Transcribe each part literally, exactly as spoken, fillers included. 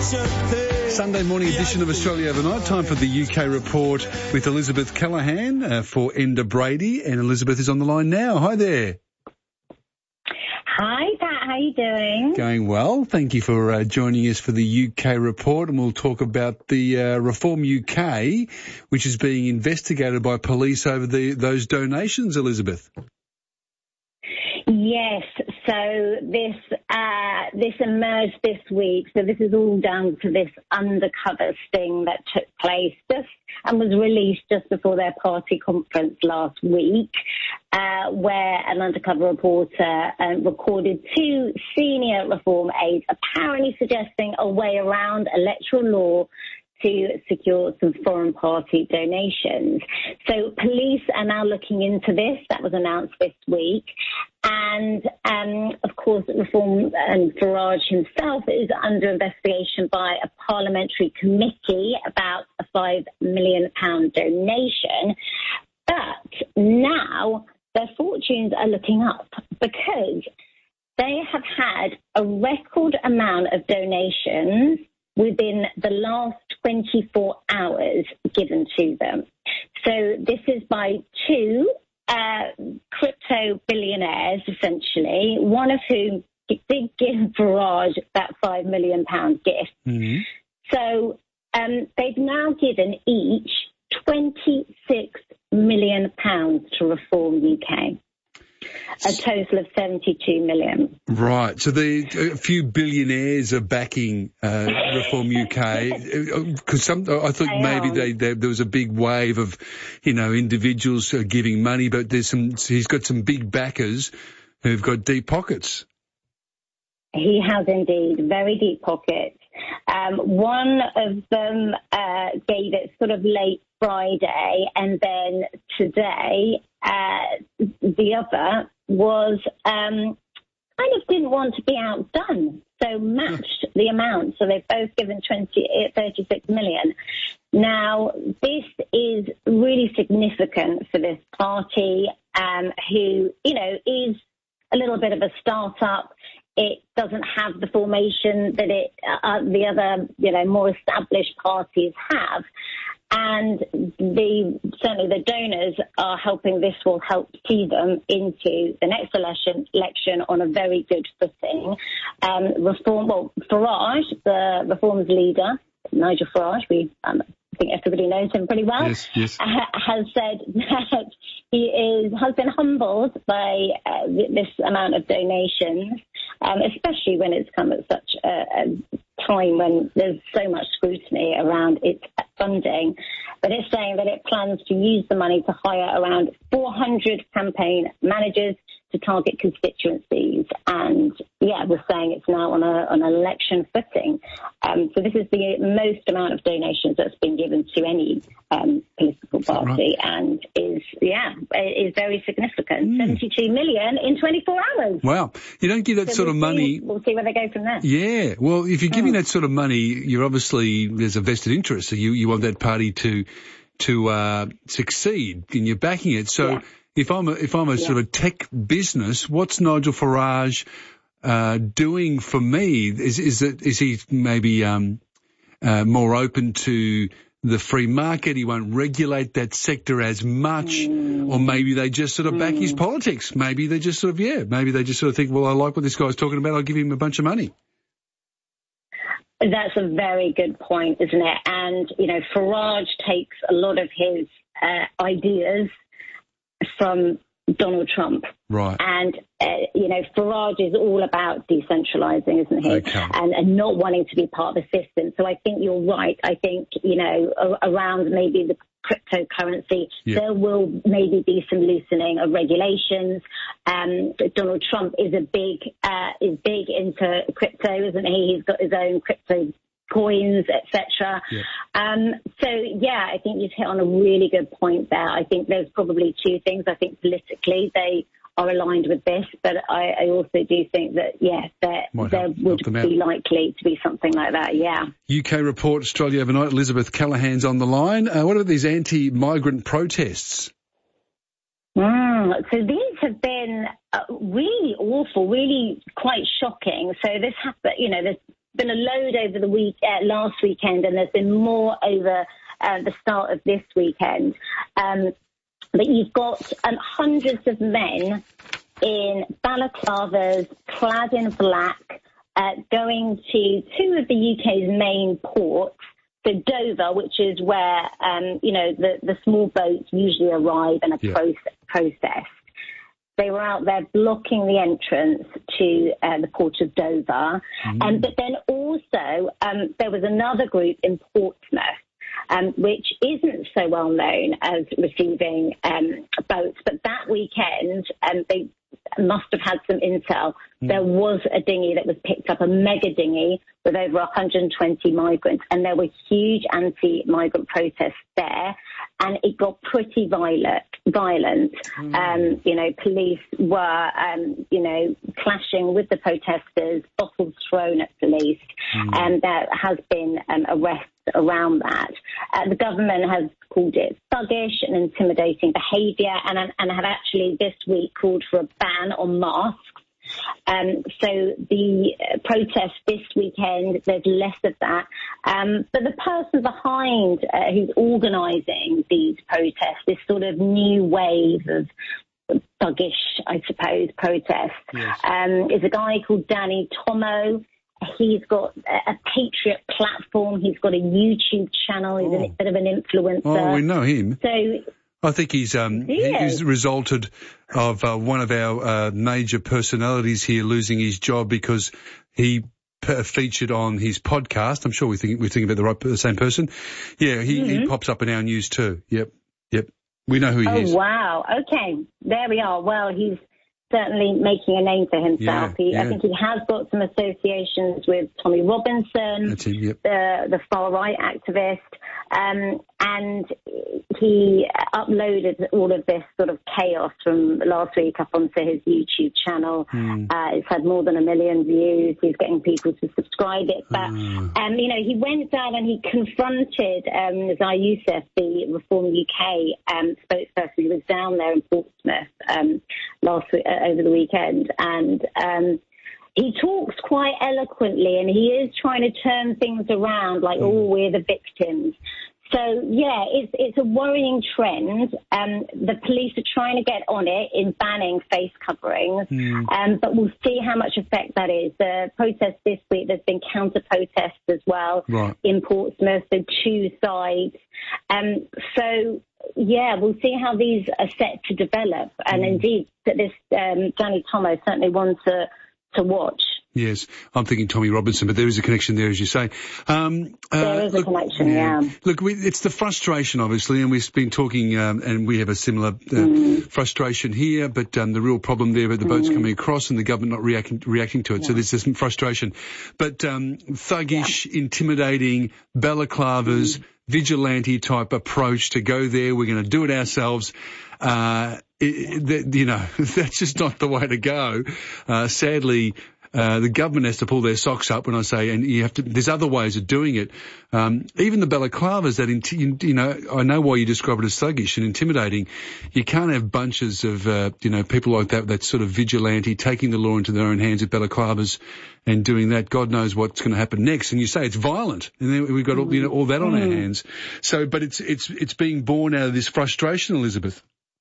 Sunday morning edition of Australia Overnight. Time for the U K report with Elizabeth Callaghan uh, for Enda Brady. And Elizabeth is on the line now. Hi there. Hi, Pat. How are you doing? Going well. Thank you for uh, joining us for the U K report. And we'll talk about the uh, Reform U K, which is being investigated by police over the those donations, Elizabeth. Yes, so this uh, this emerged this week. So this is all down to this undercover sting that took place just and was released just before their party conference last week, uh, where an undercover reporter uh, recorded two senior Reform aides apparently suggesting a way around electoral law to secure some foreign party donations. So police are now looking into this. That was announced this week. And, um, of course, Reform and Farage himself is under investigation by a parliamentary committee about a five million pounds donation. But now their fortunes are looking up because they have had a record amount of donations within the last twenty-four hours given to them. So this is by two uh, crypto billionaires, essentially, one of whom did give Farage that five million pounds gift. Mm-hmm. So um, they've now given each twenty-six million pounds to Reform U K. A total of seventy-two million. Right. So the a few billionaires are backing uh, Reform U K because some. I thought they maybe they, they, there was a big wave of, you know, individuals uh, giving money, but there's some. He's got some big backers who've got deep pockets. He has indeed very deep pockets. Um, one of them uh, gave it sort of late Friday, and then today uh, the other was um, kind of didn't want to be outdone, so matched the amount. So they've both given twenty, thirty-six million. Now, this is really significant for this party, um, who, you know, is a little bit of a start-up. It doesn't have the formation that it uh, the other, you know, more established parties have. And the certainly the donors are helping. This will help see them into the next election election on a very good footing. Um, Reform, well, Farage, the Reform's leader, Nigel Farage, we um, I think everybody knows him pretty well, yes, yes. Uh, has said that he is has been humbled by uh, this amount of donations, um, especially when it's come at such a, a time when there's so much scrutiny around its funding. But it's saying that it plans to use the money to hire around four hundred campaign managers to target constituencies. And, yeah, we're saying it's now on, a, on an election footing. Um, so this is the most amount of donations that's been given to any um, political party, right? And is, yeah, is very significant. Mm. seventy-two million in twenty-four hours. Wow. You don't give that so sort we'll of money. See, we'll see where they go from there. Yeah. Well, if you're giving mm. that sort of money, you're obviously, there's a vested interest. So you, you want that party to, to, uh, succeed, and you're backing it. So, yeah. If I'm a, if I'm a yeah. sort of tech business, what's Nigel Farage uh, doing for me? Is is it is he maybe um, uh, more open to the free market? He won't regulate that sector as much, mm. or maybe they just sort of back mm. his politics. Maybe they just sort of yeah. Maybe they just sort of think, well, I like what this guy's talking about. I'll give him a bunch of money. That's a very good point, isn't it? And you know, Farage takes a lot of his uh, ideas from Donald Trump. Right. And, uh, you know, Farage is all about decentralising, isn't he? Okay. And, and not wanting to be part of the system. So I think you're right. I think, you know, a- around maybe the cryptocurrency, yeah. there will maybe be some loosening of regulations. Um, Donald Trump is a big, uh, is big into crypto, isn't he? He's got his own crypto coins, et cetera. Yeah. Um, so, yeah, I think you've hit on a really good point there. I think there's probably two things. I think politically they are aligned with this, but I, I also do think that, yes, there, there help, would help be likely to be something like that, yeah. U K report, Australia Overnight. Elizabeth Callaghan's on the line. Uh, what about these anti-migrant protests? Mm, so these have been uh, really awful, really quite shocking. So this happened, you know, this been a load over the week, uh, last weekend, and there's been more over uh, the start of this weekend. Um, but you've got um, hundreds of men in balaclavas, clad in black, uh, going to two of the U K's main ports. So Dover, which is where, um, you know, the, the small boats usually arrive and are yeah. process, processed. They were out there blocking the entrance to uh, the port of Dover. Mm. Um, but then also um, there was another group in Portsmouth, um, which isn't so well known as receiving um, boats. But that weekend, um, they must have had some intel. Mm. There was a dinghy that was picked up, a mega dinghy with over one hundred twenty migrants, and there were huge anti-migrant protests there, and it got pretty violent. Violent, mm. um, you know, police were, um, you know, clashing with the protesters, bottles thrown at police, mm. and there has been um, arrests around that. Uh, the government has called it thuggish and intimidating behaviour, and, and have actually this week called for a ban on masks. Um, so the uh, protest this weekend, there's less of that. Um, but the person behind uh, who's organising these protests, this sort of new wave of thuggish, I suppose, protests, yes. um, is a guy called Danny Tomo. He's got a, a Patriot platform. He's got a YouTube channel. He's oh. a bit of an influencer. Oh, we know him. So I think he's um yeah. he's resulted of uh, one of our uh, major personalities here losing his job because he p- featured on his podcast. I'm sure we think we're thinking about the right the same person. Yeah, he, mm-hmm. he pops up in our news too. Yep, yep. We know who he oh, is. Oh wow. Okay, there we are. Well, he's certainly making a name for himself. Yeah, he, yeah. I think he has got some associations with Tommy Robinson, That's him, yep. the the far right activist, um, and he uploaded all of this sort of chaos from last week up onto his YouTube channel. Mm. Uh, it's had more than a million views. He's getting people to subscribe it. But, mm. um, you know, he went down and he confronted um, Zai Youssef, the Reform U K um, spokesperson. He was down there in Portsmouth um, last week, uh, over the weekend. And um, he talks quite eloquently, and he is trying to turn things around like, mm. oh, we're the victims. So, yeah, it's it's a worrying trend. Um, the police are trying to get on it in banning face coverings, mm. um, but we'll see how much effect that is. The protest this week, there's been counter-protests as well right. in Portsmouth, so two sides. Um, so, yeah, we'll see how these are set to develop. And mm. indeed, that this um, Danny Tomo is certainly one to, to watch. Yes, I'm thinking Tommy Robinson, but there is a connection there, as you say. Um, uh, there is a look, connection, yeah. yeah. Look, we, it's the frustration, obviously, and we've been talking, um, and we have a similar uh, mm. frustration here, but um, the real problem there with the boats mm. coming across and the government not reacting, reacting to it. Yeah. So there's some frustration. But um, thuggish, yeah. intimidating, balaclavas, mm. vigilante-type approach to go there, we're going to do it ourselves. Uh, it, it, you know, that's just not the way to go. Uh, sadly, Uh, the government has to pull their socks up when I say, and you have to, there's other ways of doing it. Um, even the balaclavas that, inti- you know, I know why you describe it as thuggish and intimidating. You can't have bunches of, uh, you know, people like that, that sort of vigilante taking the law into their own hands with balaclavas and doing that. God knows what's going to happen next. And you say it's violent, and then we've got all, you know, all that on mm. our hands. So, but it's, it's, it's being born out of this frustration, Elizabeth.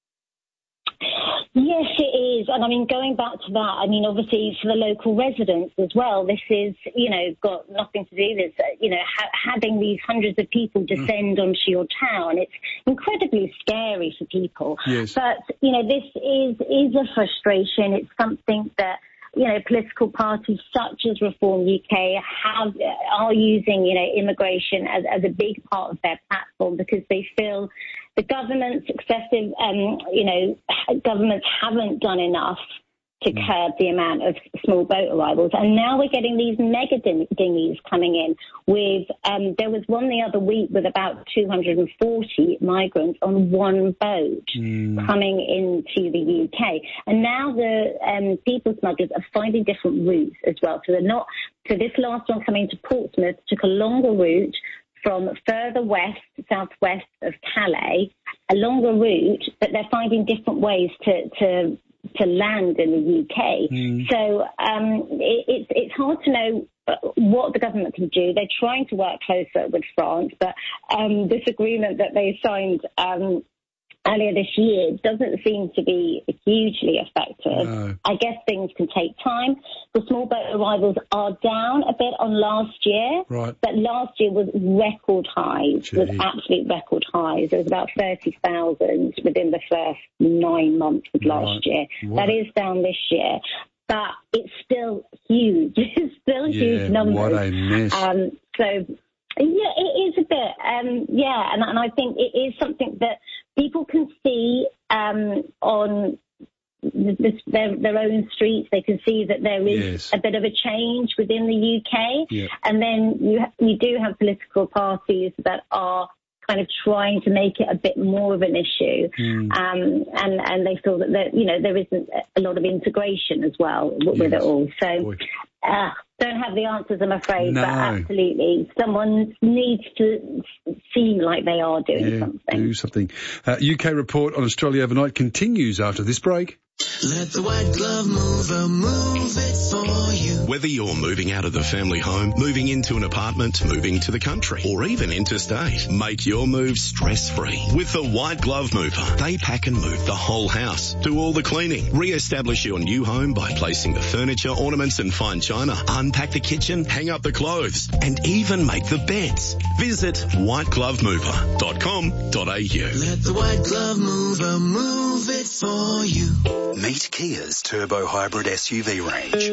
Yes, it is. And I mean, going back to that, I mean, obviously for the local residents as well, this is, you know, got nothing to do with, you know, ha- having these hundreds of people descend mm. onto your town. It's incredibly scary for people. Yes. But, you know, this is, is a frustration. It's something that, you know, political parties such as Reform U K have, are using, you know, immigration as, as a big part of their platform because they feel the government's excessive, um, you know, governments haven't done enough to mm. curb the amount of small boat arrivals. And now we're getting these mega ding- dinghies coming in with, um, there was one the other week with about two hundred forty migrants on one boat mm. coming into the U K. And now the um, people smugglers are finding different routes as well. So they're not, so this last one coming to Portsmouth took a longer route from further west, southwest of Calais, a longer route, but they're finding different ways to, to to land in the U K. Mm. So um, it, it's it's hard to know what the government can do. They're trying to work closer with France, but um, this agreement that they signed um, earlier this year doesn't seem to be hugely effective. No. I guess things can take time. The small boat arrivals are down a bit on last year, right. but last year was record highs, Gee. was absolute record highs. There was about thirty thousand within the first nine months of last right. year. What? That is down this year. But it's still huge. It's still yeah, huge numbers. What a mess. Um, so, yeah, it is a bit. Um, yeah, and, and I think it is something that people can see um, on this, their, their own streets. They can see that there is yes. a bit of a change within the U K. Yeah. And then you, ha- you do have political parties that are kind of trying to make it a bit more of an issue. Mm. Um, and, and they feel that, there, you know, there isn't a lot of integration as well with, yes. with it all. So uh, don't have the answers, I'm afraid, no. but absolutely someone needs to seem like they are doing yeah, something. Do something. Uh, U K report on Australia overnight continues after this break. Let the White Glove Mover move it for you. Whether you're moving out of the family home, moving into an apartment, moving to the country, or even interstate, make your move stress-free with the White Glove Mover. They pack and move the whole house, do all the cleaning, re-establish your new home by placing the furniture, ornaments and fine china, unpack the kitchen, hang up the clothes, and even make the beds. Visit white glove mover dot com dot a u. Let the White Glove Mover move it for you. Meet Kia's turbo hybrid S U V range.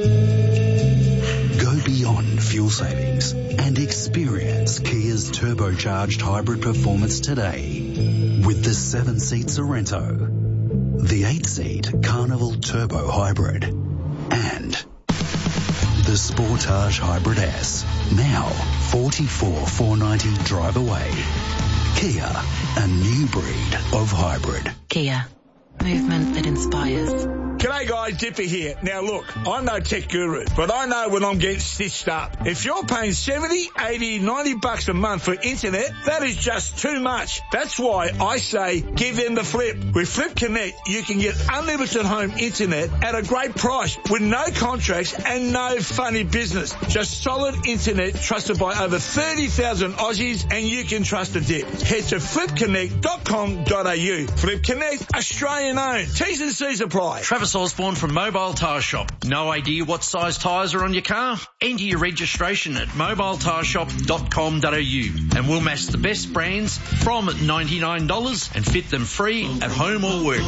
Go beyond fuel savings and experience Kia's turbocharged hybrid performance today with the seven-seat Sorento, the eight-seat Carnival Turbo Hybrid, and the Sportage Hybrid S. Now forty-four thousand four hundred ninety drive away. Kia, a new breed of hybrid. Kia. Movement that inspires. G'day guys, Dipper here. Now look, I'm no tech guru, but I know when I'm getting stitched up. If you're paying seventy, eighty, ninety bucks a month for internet, that is just too much. That's why I say give them the flip. With Flip Connect, you can get unlimited home internet at a great price with no contracts and no funny business. Just solid internet trusted by over thirty thousand Aussies, and you can trust a dip. Head to flip connect dot com dot a u. Flip Connect, Australian owned. T's and C's apply. Travis Osborne from Mobile Tyre Shop. No idea what size tyres are on your car? Enter your registration at mobile tyre shop dot com dot a u and we'll match the best brands from ninety-nine dollars and fit them free at home or work.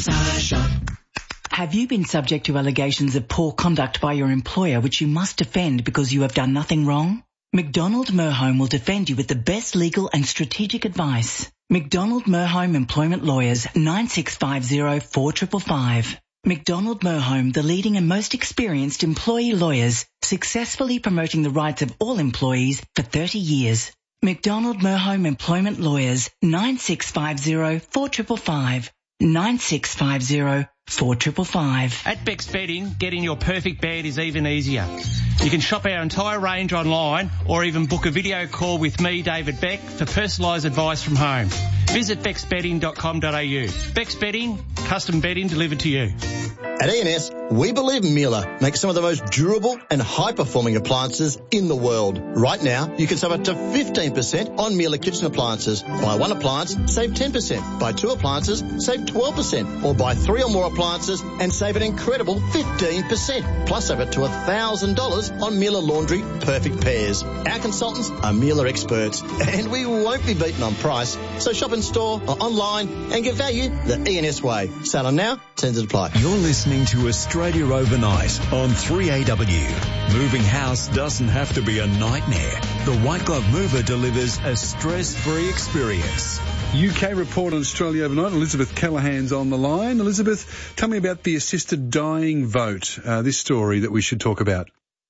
Have you been subject to allegations of poor conduct by your employer which you must defend because you have done nothing wrong? McDonald Merhome will defend you with the best legal and strategic advice. McDonald Merhome Employment Lawyers, nine six five zero, four five five five. McDonald Merhome, the leading and most experienced employee lawyers, successfully promoting the rights of all employees for thirty years. McDonald Merhome Employment Lawyers, nine six five zero, four five five five. nine six five zero, four five five five. At Beck's Bedding, getting your perfect bed is even easier. You can shop our entire range online or even book a video call with me, David Beck, for personalised advice from home. Visit becks bedding dot com dot a u. Beck's Bedding, custom bedding delivered to you. At E and S, we believe Miele makes some of the most durable and high-performing appliances in the world. Right now, you can save up to fifteen percent on Miele kitchen appliances. Buy one appliance, save ten percent. Buy two appliances, save twelve percent. Or buy three or more appliances and save an incredible fifteen percent. Plus over to one thousand dollars on Miele Laundry Perfect Pairs. Our consultants are Miele experts, and we won't be beaten on price. So shop in store or online and get value the E and S way. Sale on now, terms and apply. You're listening to Australia Overnight on three A W. Moving house doesn't have to be a nightmare. The White Glove Mover delivers a stress-free experience. U K report on Australia Overnight. Elizabeth Callahan's on the line. Elizabeth, tell me about the assisted dying vote, uh, this story that we should talk about.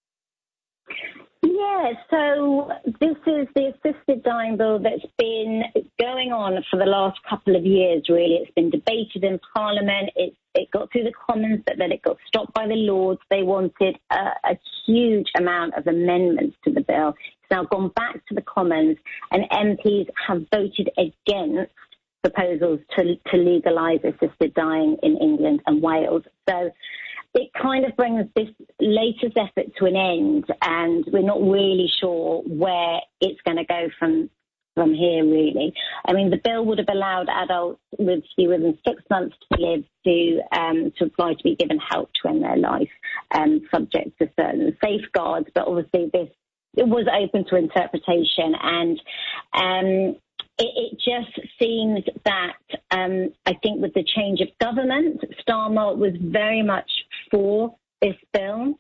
Yeah, so this is the assisted dying bill that's been going on for the last couple of years, really. It's been debated in Parliament. It, it got through the Commons, but then it got stopped by the Lords. They wanted a, a huge amount of amendments to the bill. It's now gone back to the Commons, and M Ps have voted against proposals to, to legalise assisted dying in England and Wales. So it kind of brings this latest effort to an end, and we're not really sure where it's going to go from from here, really. I mean, the bill would have allowed adults with fewer than six months to live to um, to apply to be given help to end their life, um, subject to certain safeguards. But obviously, this it was open to interpretation, and um, it, it just seems that um, I think with the change of government, Starmer was very much for this bill,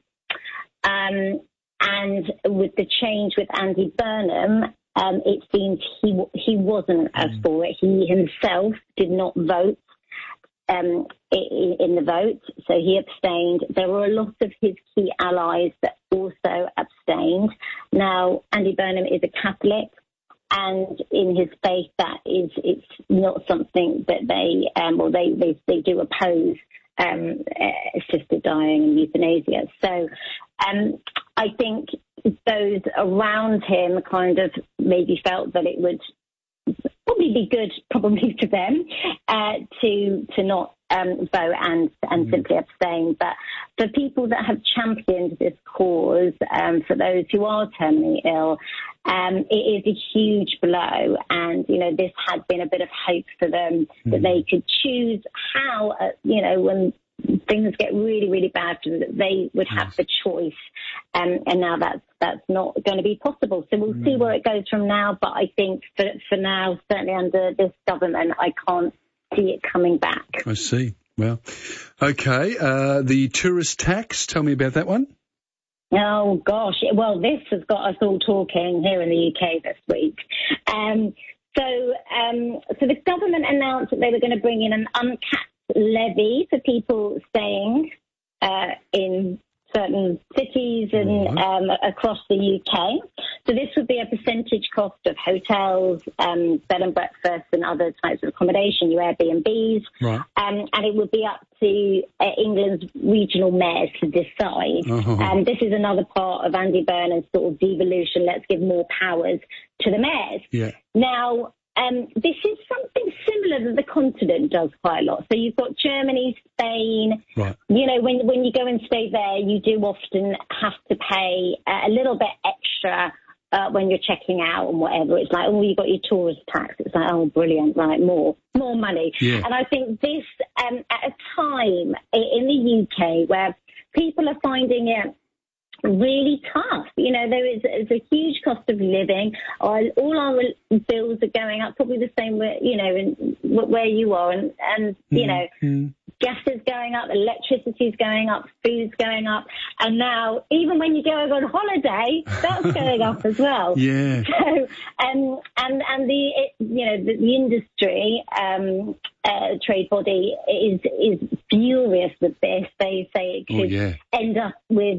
um, and with the change with Andy Burnham. Um, it seems he he wasn't as for it. He himself did not vote um, in, in the vote, so he abstained. There were a lot of his key allies that also abstained. Now, Andy Burnham is a Catholic, and in his faith, that is it's not something that they um, well they, they they do oppose um, assisted dying and euthanasia. So, um, I think those around him kind of maybe felt that it would probably be good, probably to them, uh, to to not um, vote and and mm. simply abstain. But for people that have championed this cause, um, for those who are terminally ill, um, it is a huge blow. And you know, this had been a bit of hope for them mm. that they could choose how, uh, you know, when things get really, really bad for them, that they would have yes. the choice. Um, and now that's that's not going to be possible. So we'll mm. see where it goes from now. But I think for, for now, certainly under this government, I can't see it coming back. I see. Well, okay. Uh, the tourist tax, tell me about that one. Oh, gosh. Well, this has got us all talking here in the U K this week. Um, so, um, so the government announced that they were going to bring in an uncapped levy for people staying uh, in certain cities and um, across the U K. So this would be a percentage cost of hotels, um, bed and breakfast and other types of accommodation, your Airbnbs. Right. Um, and it would be up to uh, England's regional mayors to decide. Oh. And this is another part of Andy Burnham's sort of devolution. Let's give more powers to the mayors. Yeah. Now, Um, this is something similar that the continent does quite a lot. So you've got Germany, Spain. Right. You know, when when you go and stay there, you do often have to pay uh, a little bit extra uh, when you're checking out and whatever. It's like, oh, you've got your tourist tax. It's like, oh, brilliant, right, more, more money. Yeah. And I think this, um, at a time in the U K where people are finding it really tough. You know, there is, is a huge cost of living. All, all our bills are going up, probably the same where, you know, in, where you are. And, and mm-hmm. you know, gas is going up, electricity is going up, food's going up. And now, even when you're going on holiday, that's going up as well. Yeah. So, um, and, and the, it, you know, the, the industry, um, uh, trade body is, is furious with this. They say it could oh, yeah. end up with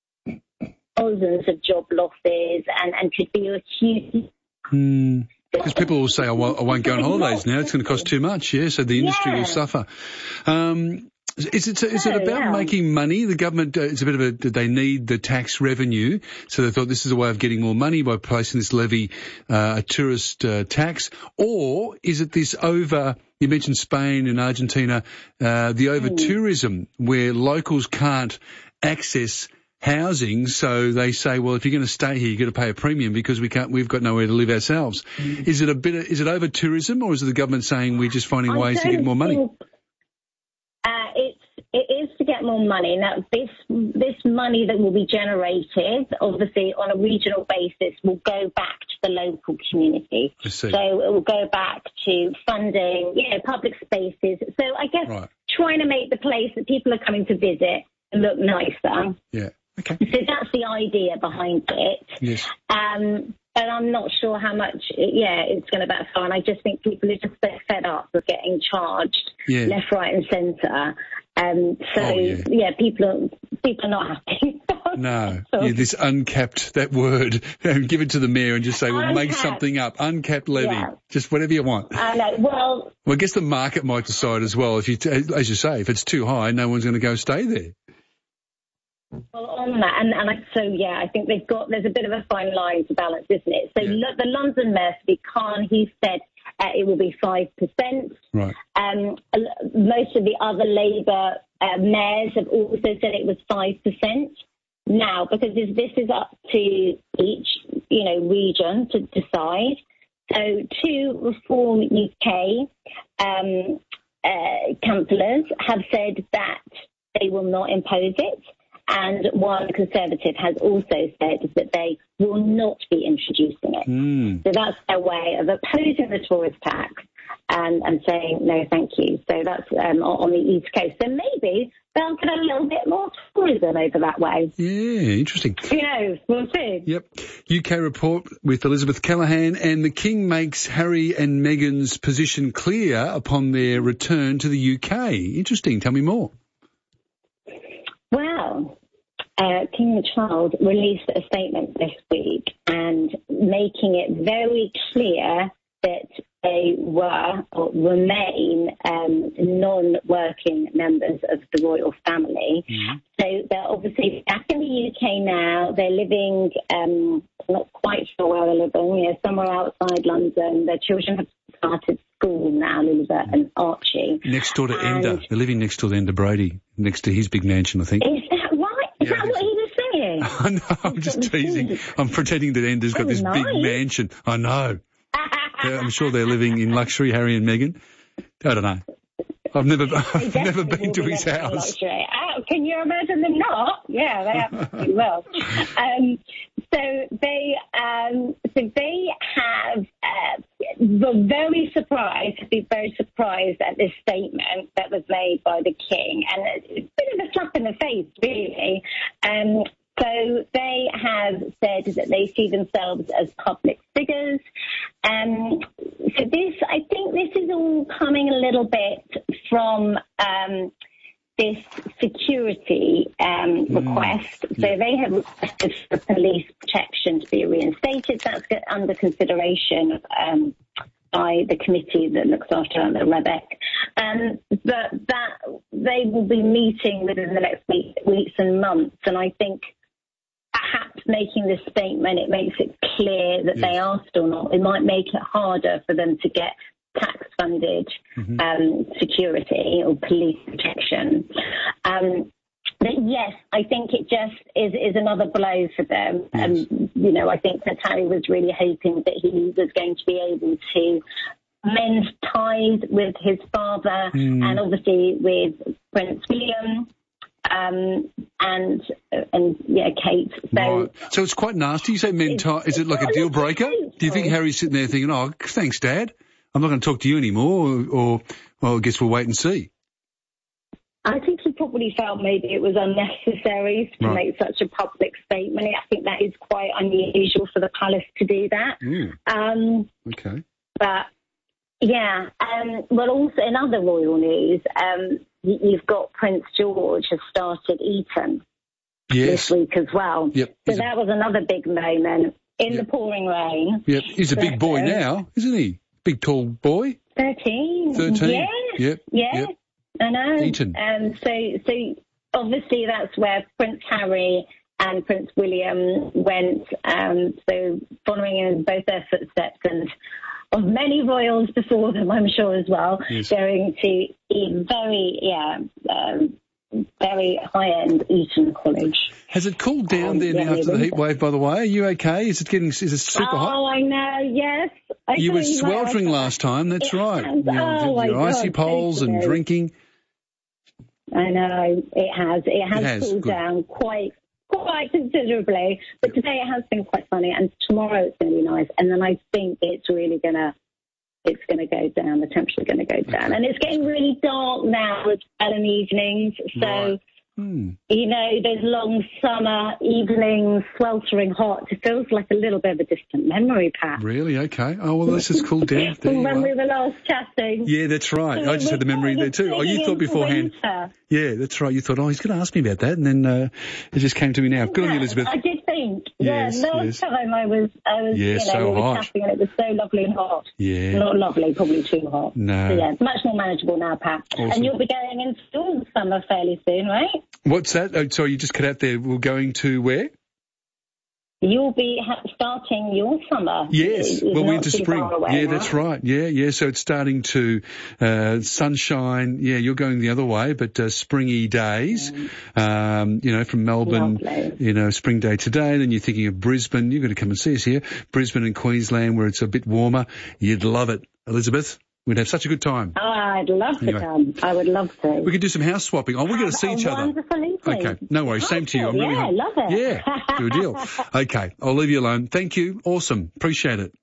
thousands of job losses and, and could be a huge... Mm. Because people will say, I won't, I won't go on holidays now, it's going to cost too much, yeah, so the industry yeah. will suffer. Um, is it, is it about yeah. making money? The government, uh, it's a bit of a, they need the tax revenue, so they thought this is a way of getting more money by placing this levy, uh, a tourist uh, tax, or is it this over... You mentioned Spain and Argentina, uh, the over-tourism, where locals can't access housing, so they say, well, if you're going to stay here, you've got to pay a premium because we can't, we've got nowhere to live ourselves. Mm. Is it a bit, of, is it over tourism, or is it the government saying we're just finding I ways to get more money? Think, uh, it's, it is to get more money. Now, this, this money that will be generated, obviously on a regional basis, will go back to the local community. I see. So it will go back to funding, you know, public spaces. So I guess right. trying to make the place that people are coming to visit look nicer. Yeah. Okay. So that's the idea behind it. Yes. Um, and I'm not sure how much, yeah, it's going to backfire. And I just think people are just so fed up with getting charged yeah. left, right, and centre. Um, so oh, yeah. yeah, people are people are not happy. No, yeah, this uncapped, that word, give it to the mayor and just say, well, uncapped. make something up. Uncapped levy, yeah. just whatever you want. I know. Well, well, I guess the market might decide as well. If you, as you say, if it's too high, no one's going to go stay there. Well, on that, and, and I, so, yeah, I think they've got, there's a bit of a fine line to balance, isn't it? So yeah. lo- the London Mayor, Sadiq Khan, he said uh, it will be five percent. Right. Um, most of the other Labour uh, mayors have also said it was five percent. Now, because this, this is up to each, you know, region to decide. So two Reform U K um, uh, councillors have said that they will not impose it. And one Conservative has also said that they will not be introducing it. Mm. So that's their way of opposing the tourist tax and, and saying, no, thank you. So that's um, on the East Coast. So maybe they'll get a little bit more tourism over that way. Yeah, interesting. Who knows? We'll see. Yep. U K report with Elizabeth Callaghan, and the King makes Harry and Meghan's position clear upon their return to the U K. Interesting. Tell me more. Well, uh, King Charles released a statement this week and making it very clear that they were or remain um, non-working members of the royal family. Mm-hmm. So they're obviously back in the U K now. They're living, um, not quite sure where they're living, you know, somewhere outside London. Their children have started school now, Lilibet and Archie. Next door to and Ender. They're living next door to Ender Brady, next to his big mansion, I think. Is that right? Is Yeah, that what he was saying? I know, I'm just teasing. I'm pretending that Ender's got Oh, this nice. big mansion. I know. Yeah, I'm sure they're living in luxury, Harry and Meghan. I don't know. I've never, I've never been to his house. Luxury. Oh, can you imagine them not? Yeah, they absolutely will. Um, so they, um, so they have, uh, were very surprised, have been very surprised at this statement that was made by the King, and it's a bit of a slap in the face, really. Um, So they have said that they see themselves as public figures. Um, so this, I think this is all coming a little bit from um, this security um, mm. request. So they have requested for police protection to be reinstated. That's under consideration um, by the committee that looks after the REBEC. Um, but that they will be meeting within the next week, weeks and months. And I think perhaps making this statement, it makes it clear that yes. they are still not. It might make it harder for them to get tax-funded mm-hmm. um, security or police protection. Um, but yes, I think it just is, is another blow for them. Yes. Um, you know, I think that Harry was really hoping that he was going to be able to mend ties with his father mm. and obviously with Prince William. Um, and, and yeah, Kate. So, right. so it's quite nasty. You say men tie. Is it like a deal breaker? Do you think Harry's sitting there thinking, oh, thanks, Dad, I'm not going to talk to you anymore, or, or, well, I guess we'll wait and see? I think he probably felt maybe it was unnecessary to right. make such a public statement. I think that is quite unusual for the palace to do that. Mm. Um, okay. But, yeah, um, but also in other royal news, um, you've got Prince George has started Eton yes. this week as well. Yep. So that was another big moment in yep. the pouring rain. Yep. He's a big boy now, isn't he? Big, tall boy. Thirteen. Thirteen. Yes. Yep. Yeah. Yep. I know. Eton. Um, so, so obviously that's where Prince Harry and Prince William went. Um, so following in both their footsteps and of many royals before them, I'm sure as well, yes. going to very, yeah, um, very high-end Eton College. Has it cooled down um, there yeah, now after the heat wave, by the way? Are you okay? Is it getting, is it super oh, hot? Oh, I know, yes. I you were sweltering right. last time, that's it right. Has, you know, oh, your my icy God, poles and you. drinking. I know, it has. It has, it has. cooled Good. down quite quite considerably. But today it has been quite funny, and tomorrow it's going to be nice. And then I think it's really going to it's going to go down. The temperature's going to go down. Okay. And it's getting really dark now as well in the evenings. So, right. hmm. you know, those long summer evenings, sweltering hot, it feels like a little bit of a distant memory, Pat. Really? Okay. Oh, well, this is cooled down. There you when are. we were last chatting. Yeah, that's right. I just had the memory there too. Oh, you thought beforehand. Winter. Yeah, that's right. You thought, oh, he's going to ask me about that. And then uh, it just came to me now. Good yeah, on you, Elizabeth. I did think. Yes, yeah, last yes. time I was, I was yeah, you know, so we were hot. chatting and it was so lovely and hot. Yeah. Not lovely, probably too hot. No. So, yeah, much more manageable now, Pat. Awesome. And you'll be going into school summer fairly soon, right? What's that? Oh, sorry, you just cut out there. We're going to where? you'll be ha- starting your summer. Yes, It's well, not we're into too spring. far away, Yeah, right? that's right. Yeah, yeah. So it's starting to uh, sunshine. Yeah, you're going the other way, but uh, springy days. Um, you know, from Melbourne. Lovely. You know, spring day today. Then you're thinking of Brisbane. You're going to come and see us here, Brisbane and Queensland, where it's a bit warmer. You'd love it, Elizabeth. We'd have such a good time. Oh, I'd love to Anyway. come. I would love to. We could do some house swapping. Oh, we're going to see Have each a other. wonderful evening. Okay, no worries. Same to you. I'm really Yeah, hungry. love it. Yeah, good deal. Okay, I'll leave you alone. Thank you. Awesome. Appreciate it.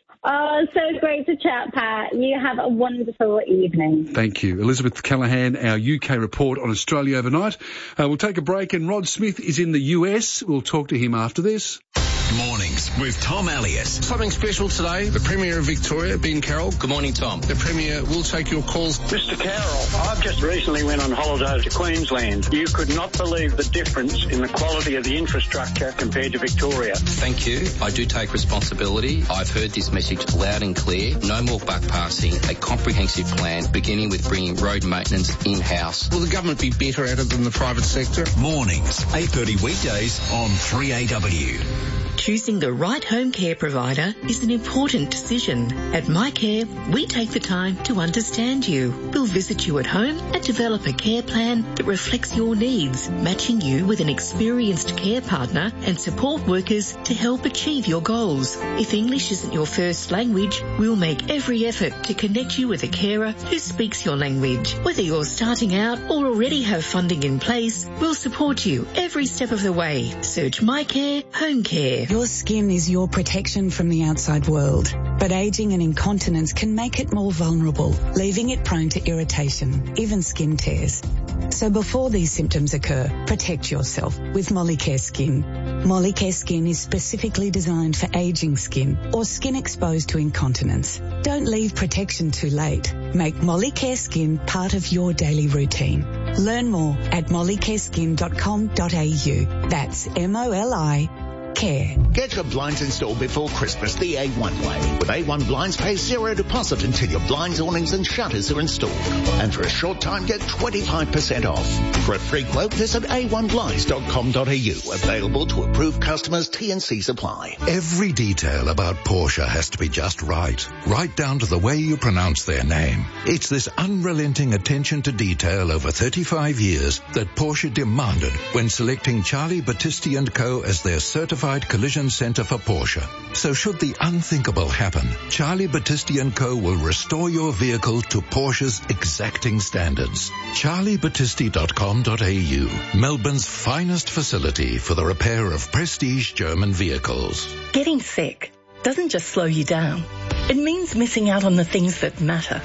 Oh, so great to chat, Pat. You have a wonderful evening. Thank you. Elizabeth Callaghan, our U K report on Australia overnight. Uh, we'll take a break, and Rod Smith is in the U S. We'll talk to him after this. Mornings with Tom Elliott. Something special today. The Premier of Victoria, Ben Carroll. Good morning, Tom. The Premier will take your calls. Mister Carroll, I've just recently went on holiday to Queensland. You could not believe the difference in the quality of the infrastructure compared to Victoria. Thank you. I do take responsibility. I've heard this message loud and clear. No more buck passing. A comprehensive plan beginning with bringing road maintenance in-house. Will the government be better at it than the private sector? Mornings, eight thirty weekdays on three A W. Choosing the right home care provider is an important decision. At MyCare, we take the time to understand you. We'll visit you at home and develop a care plan that reflects your needs, matching you with an experienced care partner and support workers to help achieve your goals. If English isn't your first language, we'll make every effort to connect you with a carer who speaks your language. Whether you're starting out or already have funding in place, we'll support you every step of the way. Search MyCare Home Care. Your skin is your protection from the outside world, but aging and incontinence can make it more vulnerable, leaving it prone to irritation, even skin tears. So before these symptoms occur, protect yourself with Molicare Skin. Molicare Skin is specifically designed for aging skin or skin exposed to incontinence. Don't leave protection too late. Make Molicare Skin part of your daily routine. Learn more at molicare skin dot com dot a u. That's M O L I Care. Get your blinds installed before Christmas the A one way. With A one Blinds, pay zero deposit until your blinds, awnings and shutters are installed. And for a short time, get twenty-five percent off. For a free quote, visit a one blinds dot com dot a u. Available to approved customers, T and C supply. Every detail about Porsche has to be just right, right down to the way you pronounce their name. It's this unrelenting attention to detail over thirty-five years that Porsche demanded when selecting Charlie Battisti and Co. as their certified collision center for Porsche. So should the unthinkable happen, Charlie Battisti and Co. will restore your vehicle to Porsche's exacting standards. charlie battisti dot com dot a u, Melbourne's finest facility for the repair of prestige German vehicles. Getting sick doesn't just slow you down. It means missing out on the things that matter.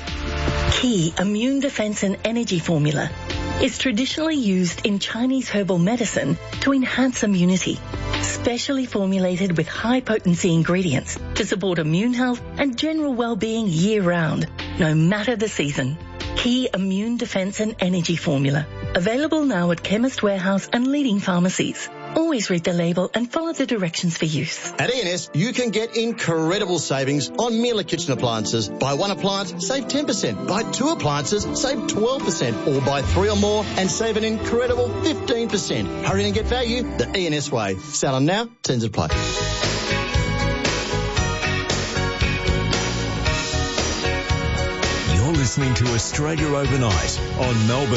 Key Immune Defense and Energy Formula is traditionally used in Chinese herbal medicine to enhance immunity, specially formulated with high-potency ingredients to support immune health and general well-being year-round, no matter the season. Key Immune Defense and Energy Formula, available now at Chemist Warehouse and leading pharmacies. Always read the label and follow the directions for use. At E N S, you can get incredible savings on Miele kitchen appliances. Buy one appliance, save ten percent. Buy two appliances, save twelve percent. Or buy three or more and save an incredible fifteen percent. Hurry and get value the E N S way. Sell on now, terms apply. You're listening to Australia Overnight on Melbourne.